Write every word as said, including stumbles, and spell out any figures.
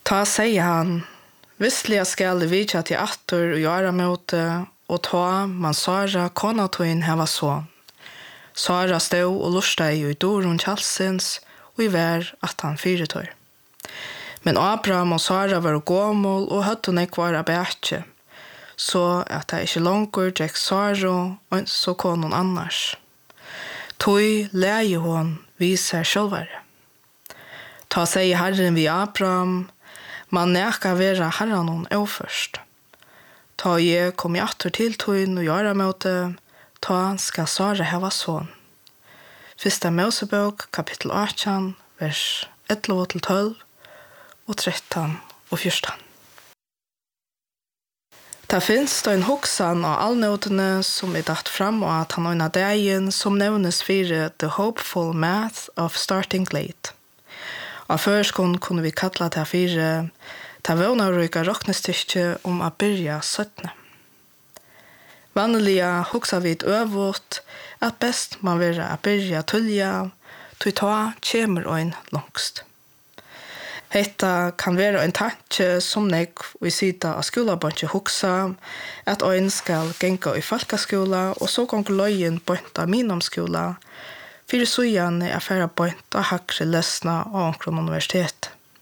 Ta sier han, visselig skal det vidtja til atter og gjøre møte, og ta man Sara konatoin heva så. Sara stod og lustei i doron kjalsins, og i vær at han fyretår. Men Abraham og Sara var gåmål og høtte hun ikke være bætje, så at det ikke langer gikk Sara, og så kom noen annars. Tøy leie hun viser sjølvare. Ta seg Herren vi Abraham, man neka vera Herren hon overførst. Ta jeg kom i atter til tøyen og gjøre møte, ta skal Sara heva sånn. Fyrsta Mosebok, kapittel atten, vers elleve til tolv, og tretton og fjorton. Det finnes da en hoksan av allnåtene som er datt fram og at han øyne dagen som nevnes fire The Hopeful Math of Starting Late. Av førskolen kunne vi kalla det fire ta vånarryka råknestyrke om å byrja søttene. Vanliga hoksa vi et øvått at best man vil å byrja tullja, tog ta kjemer øyn langst. Hetta kan være en tanke som nek vi sida av skolabantje hoksa at øyn skal genka i folkaskola og så gong løyen bant av minomskola, fyrir sujane er færa bant av hakre lesna av omkron universitet.